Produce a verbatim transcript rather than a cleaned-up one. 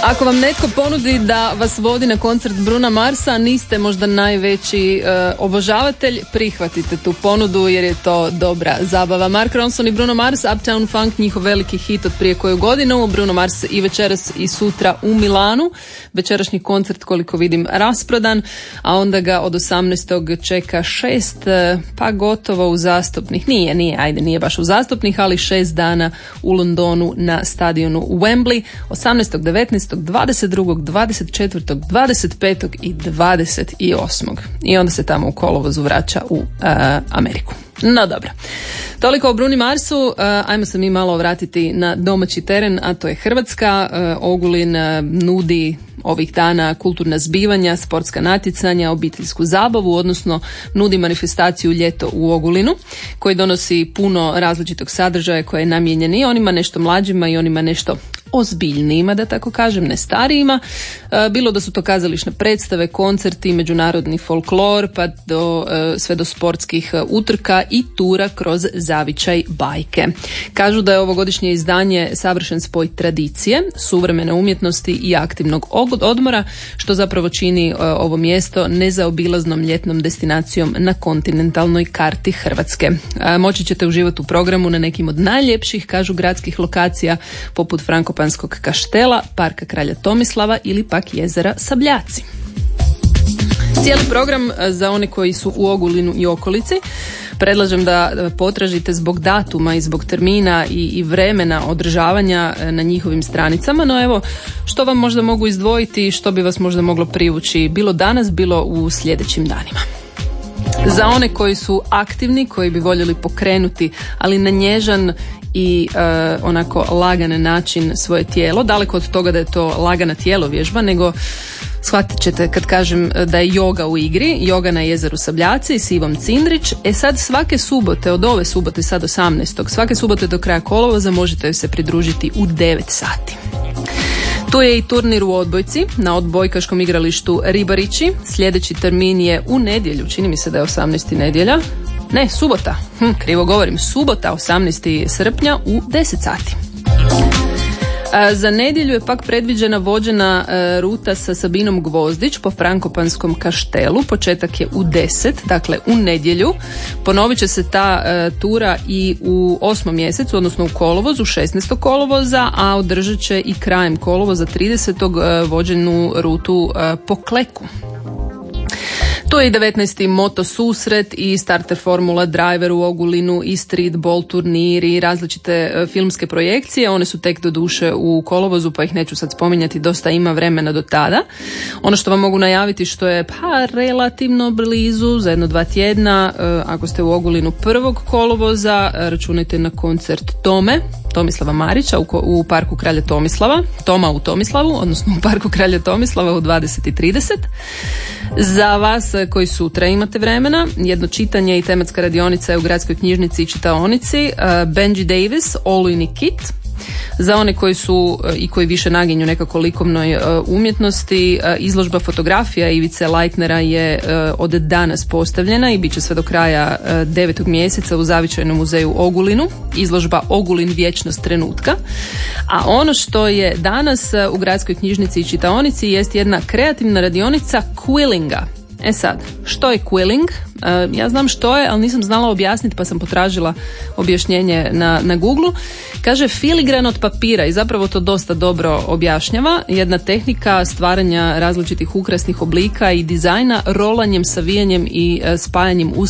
Ako vam netko ponudi da vas vodi na koncert Bruna Marsa, niste možda najveći uh, obožavatelj, prihvatite tu ponudu jer je to dobra zabava. Mark Ronson i Bruno Mars, Uptown Funk, njihov veliki hit od prije koju godinu. Bruno Mars i večeras i sutra u Milanu. Večerašnji koncert, koliko vidim, rasprodan, a onda ga od osamnaestog čeka šest, pa gotovo uzastopnih. Nije, nije, ajde, nije baš uzastopnih, ali šest dana u Londonu na stadionu Wembley. osamnaestog, devetnaestog, dvadeset drugog, dvadeset četvrtog, dvadeset petog i dvadeset osmog I onda se tamo u kolovozu vraća u uh, Ameriku. No dobro, toliko o Bruni Marsu. Uh, ajmo se mi malo vratiti na domaći teren, a to je Hrvatska. Uh, Ogulin uh, nudi ovih dana kulturna zbivanja, sportska natjecanja, obiteljsku zabavu, odnosno nudi manifestaciju Ljeto u Ogulinu, koji donosi puno različitog sadržaja koje je namijenjen i onima nešto mlađima i onima nešto ozbiljnijima, da tako kažem, ne starijima. E, bilo da su to kazališne predstave, koncerti, međunarodni folklor, pa do, e, sve do sportskih utrka i tura kroz zavičaj bajke. Kažu da je ovogodišnje izdanje savršen spoj tradicije, suvremene umjetnosti i aktivnog odmora, što zapravo čini e, ovo mjesto nezaobilaznom ljetnom destinacijom na kontinentalnoj karti Hrvatske. E, moći ćete uživati u programu na nekim od najljepših, kažu, gradskih lokacija, poput Frankopanskog kaštela, Parka kralja Tomislava ili pak jezera Sabljaci. Cijeli program za one koji su u Ogulinu i okolici predlažem da potražite zbog datuma i zbog termina i, i vremena održavanja na njihovim stranicama, no evo što vam možda mogu izdvojiti i što bi vas možda moglo privući bilo danas, bilo u sljedećim danima. Za one koji su aktivni, koji bi voljeli pokrenuti, ali na nježan i e, onako lagan način svoje tijelo, daleko od toga da je to lagana tijelovježba, nego shvatit ćete kad kažem da je joga u igri, joga na jezeru Sabljaci s Ivom Cindrić. E sad svake subote, od ove subote sad osamnaestog svake subote do kraja kolovoza možete joj se pridružiti u devet sati. Tu je i turnir u odbojci na odbojkaškom igralištu Ribarići. Sljedeći termin je u nedjelju, čini mi se da je osamnaesti nedjelja. Ne, subota, hm, krivo govorim, subota osamnaestog srpnja u deset sati. A za nedjelju je pak predviđena vođena e, ruta sa Sabinom Gvozdić po Frankopanskom kaštelu. Početak je u deset, dakle u nedjelju. Ponovit će se ta e, tura i u osmom mjesecu, odnosno u kolovozu, šesnaestog kolovoza, a održat će i krajem kolovoza tridesetog E, vođenu rutu e, po Kleku. Tu je i devetnaesti moto susret i starter formula driver u Ogulinu i streetball turniri i različite e, filmske projekcije. One su tek do duše u kolovozu, pa ih neću sad spominjati, dosta ima vremena do tada. Ono što vam mogu najaviti, što je pa relativno blizu, za jedno dva tjedna, e, ako ste u Ogulinu prvog kolovoza, e, računajte na koncert Tome, Tomislava Marića u, u Parku kralja Tomislava, Toma u Tomislavu, odnosno u Parku kralja Tomislava u dvadeset i trideset. Za vas koji sutra imate vremena, jedno čitanje i tematska radionica je u gradskoj knjižnici i čitaonici, uh, Benji Davis, Olujni kit. Za one koji su uh, i koji više naginju nekako likovnoj uh, umjetnosti, uh, izložba fotografija Ivice Leitnera je uh, od danas postavljena i bit će sve do kraja uh, devetog mjeseca u Zavičajnom muzeju Ogulinu. Izložba Ogulin vječnost trenutka. A ono što je danas uh, u gradskoj knjižnici i čitaonici jest jedna kreativna radionica quillinga. E sad, što je quilling? Uh, ja znam što je, ali nisam znala objasniti, pa sam potražila objašnjenje na, na Googlu. Kaže filigran od papira i zapravo to dosta dobro objašnjava. Jedna tehnika stvaranja različitih ukrasnih oblika i dizajna rolanjem, savijanjem i uh, spajanjem uz